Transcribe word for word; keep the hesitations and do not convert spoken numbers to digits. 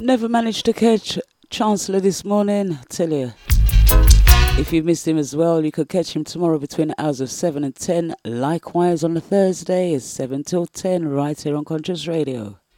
never managed to catch Chancellor this morning, I tell you. If you missed him as well, you could catch him tomorrow between the hours of seven and ten. Likewise on a Thursday, it's seven till ten, right here on Conscious Radio.